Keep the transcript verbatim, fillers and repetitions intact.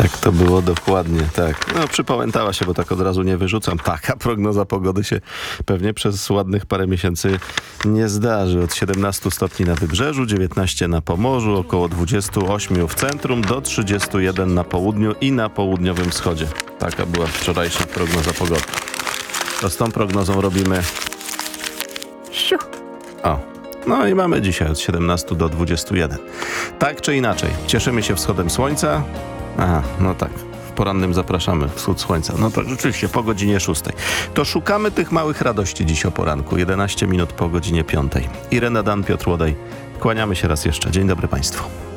Tak to było dokładnie, tak. No przypamiętała się, bo tak od razu nie wyrzucam. Taka prognoza pogody się pewnie przez ładnych parę miesięcy nie zdarzy. Od siedemnastu stopni na wybrzeżu, dziewiętnaście na Pomorzu, około dwudziestu ośmiu w centrum, do trzydziestu jeden na południu i na południowym wschodzie. Taka była wczorajsza prognoza pogody. To z tą prognozą robimy... Siu. O. No i mamy dzisiaj od siedemnastu do dwudziestu jeden. Tak czy inaczej, cieszymy się wschodem słońca. Aha, no tak. W porannym zapraszamy wschód słońca. No to rzeczywiście po godzinie szóstej. To szukamy tych małych radości dziś o poranku. jedenaście minut po godzinie piątej. Irena Dan, Piotr Łodej. Kłaniamy się raz jeszcze. Dzień dobry Państwu.